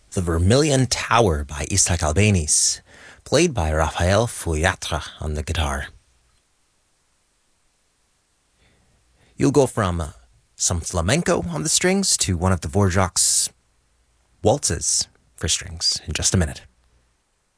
The Vermilion Tower by Isaac Albéniz, played by Raphael Fuyatra on the guitar. You'll go from some flamenco on the strings to one of the Dvorak's waltzes for strings in just a minute.